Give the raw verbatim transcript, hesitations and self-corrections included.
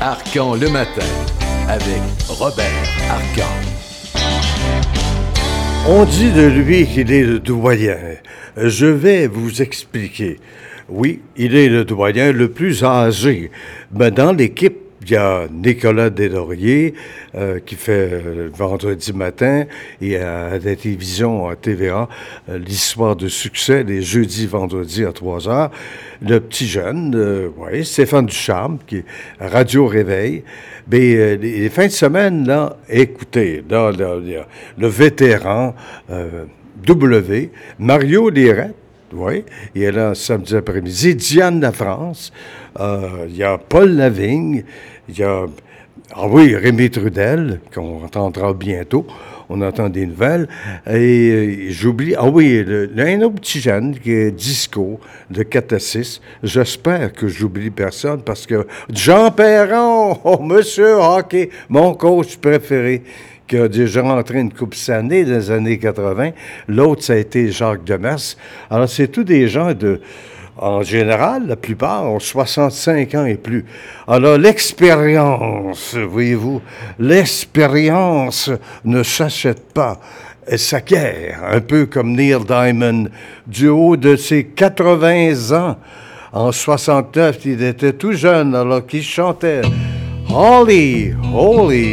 Arcan le matin avec Robert Arcan. On dit de lui qu'il est le doyen. Je vais vous expliquer. Oui, il est le doyen le plus âgé. Mais dans l'équipe, il y a Nicolas Deslauriers euh, qui fait euh, vendredi matin et à, à la télévision, à T V A, euh, l'histoire de succès les jeudis, vendredis à trois heures. Le petit jeune, euh, ouais, Stéphane Ducharme, qui est à Radio Réveil. Mais euh, les, les fins de semaine, là, écoutez, là, là, là, le vétéran euh, W, Mario Lirette. Oui, il est là samedi après-midi. Diane Lafrance, euh, il y a Paul Lavigne, il y a, ah oui, Rémi Trudel, qu'on entendra bientôt, on entend des nouvelles, et euh, j'oublie, ah oui, le, le, un autre petit jeune qui est Disco, de quatre à six, j'espère que j'oublie personne, parce que Jean Perron, oh, monsieur hockey, mon coach préféré, qui a déjà rentré une coupe cette année, dans les années quatre-vingt. L'autre, ça a été Jacques Demers. Alors, c'est tous des gens de... En général, la plupart ont soixante-cinq ans et plus. Alors, l'expérience, voyez-vous, l'expérience ne s'achète pas. Elle s'acquiert, un peu comme Neil Diamond, du haut de ses quatre-vingts ans. En soixante-neuf, il était tout jeune, alors qu'il chantait « Holly, Holy ».